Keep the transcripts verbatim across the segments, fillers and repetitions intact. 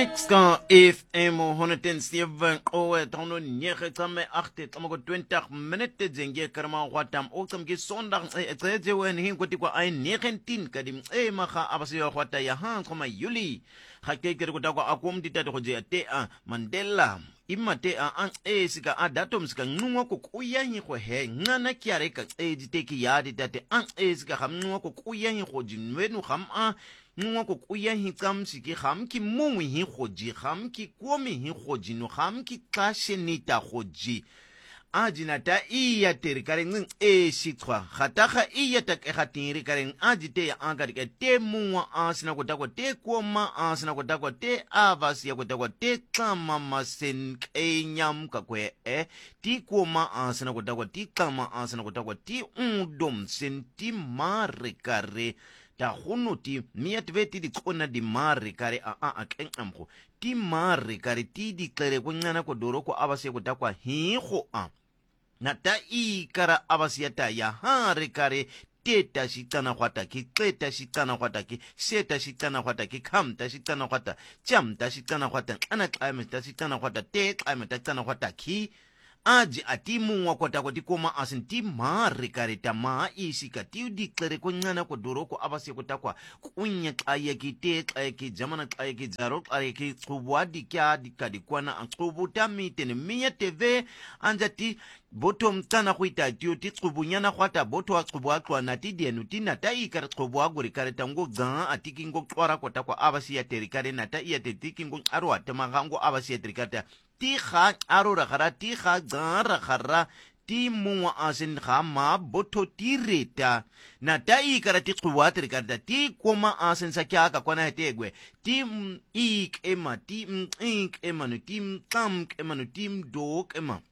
Ska F M honderdzeven owe tono nege tsamme achte tsamako twintig minute zenge karma watam oksam ki sondag etsetse wen hin kwati kwa ay negentien kadim e maga abasiyo kwata ya han koma Juli hakeke ko takwa akom ditate ko je te a Mandela imate a an e sika a datum sika nungwa ko kuyanyi ko he ngana kiare ka e diteki ya ditate an e sika hamnungwa ko kuyanyi ko jinwenu ham a nungwa ko kuyanyi kam siki ham ki mungwi hi khoji ham ki komi hi khoji no ham ki kashe nita khoji ajina ta iya teri kare ngin e sitwa khataga iya tak e khatiri kare ajite ya angari ke te mungwa asina ko takwa te koma asina ko takwa te avasi ya ko takwa te kama masen kenyam ka kwe e ti koma asina ko takwa ti kama asina ko takwa ti undom senti mare kare ta khono ti miatveti di kona di mare kare a a a ken amko ti mare kare ti di klere ko ngana ko doro ko avasi ko takwa hi kho a na ta i kara abasiata ya hare kare teta shitana kwata ki teta shitana kwata ki seta shitana kwata ki kamta shitana kwata chamta shitana kwata ana climate ta shitana kwata te climate shitana kwata ki aji ati mungwa kwata kwati koma asinti mare kare ta ma isika ti diklere ko nyana ko doro ko abasi ko takwa kunya kaya ki te kaya ki jamana kaya ki zaro kaya ki kubwa di kya di kadi kwana an kubuta mitene miya tv anjati bottom tana kuita tiyo ti kubunyana kwata boto wa kubwa kwa nati dienu ti nata ikara kubwa guri kare tango gan atiki ngo kwara ko takwa abasi ya terikare nata iya tetiki ngo arwa temagango abasi ya terikare ti kha arora khara ti kha gara khara ti mungwa asin kha ma boto ti reta na ta ikara ti kuwatri kada ti koma asin sakya ka kwana hetegwe ti ik ema ti ink ema no ti kam ema no ti dok ema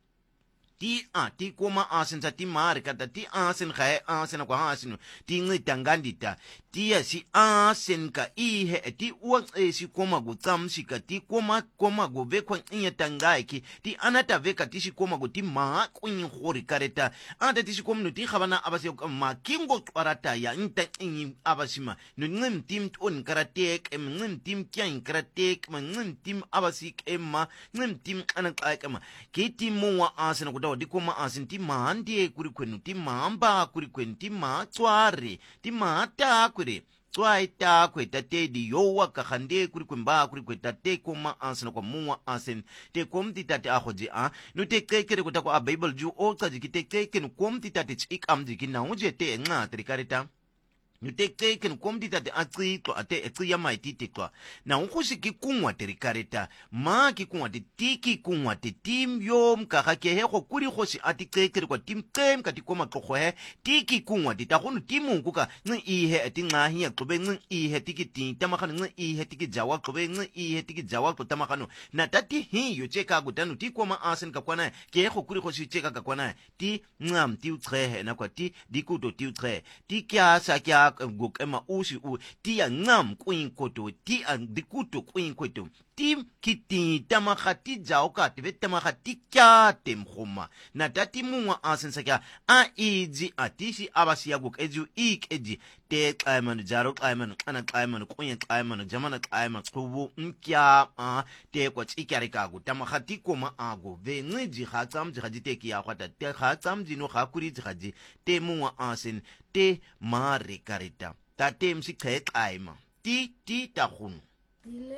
ti a ti koma asin sa ti mare kada ti asin kha asin kwa asin ti ngi tangandita ti si asin ka i he ti uwa e si koma go tsam si ka ti koma koma go ve kwa inya tangai ki ti anata ve ka ti si koma go ti ma kun hori kareta anda ti si koma no ti khabana abasi ma kingo kwarata ya nta inyi abasima no ngim tim on karatek em ngim tim kyan karatek ma ngim tim abasi emma ngim tim ana kama ki ti muwa asin go di koma asin ti ma ndie kuri kwenu ti mamba kuri kwenu ti ma tsware ti ma ta kuri tswai ta kweta te di yowa ka khande kuri kwemba kuri kweta te koma asin kwa muwa asin te kom ti tate akhoji a no te kekere ko ta ko a bible ju o ka ji te keke no kom ti tate chik am ji kina uje te nga trikarita no te keke no kom ti tate atsi to ate etsi ya mai ti te to na unkushi ki kunwa trikarita ma ki kunwa te tiki kunwa te tim yom ka ka ke he go kuri go si ati kekere ko tim tem ka ti koma tlogo he tiki kunwa ti ta go no timu ku ka ngi i he ti nga hi ya tlobe ngi i he tiki ti tamakano ngi i he tiki jawa tlobe ngi i he tiki jawa to tamakano na tati hi yo cheka go tanu ti koma asen ka kwana ke go kuri go si cheka ka kwana ti ngam ti utre he na kwa ti dikuto ti utre ti kya sa kya go kema usi u ti ya ngam kuin koto ti an dikuto kuin koto ti kiti tamakati jaoka ti tamakati kya temkhoma na tati mungwa asensa kya a iji atisi abasi yago eju ik eji te qaiman jaro qaiman ana qaiman kunya qaiman jamana qaiman kubu nkya a te kwa tsikare ka go tamakati koma ago ve ngiji khatsam ji khaji te kiya kwata te khatsam ji no khakuri ji khaji te mungwa asen te mare karita ta tem si khe qaima ti ti ta khun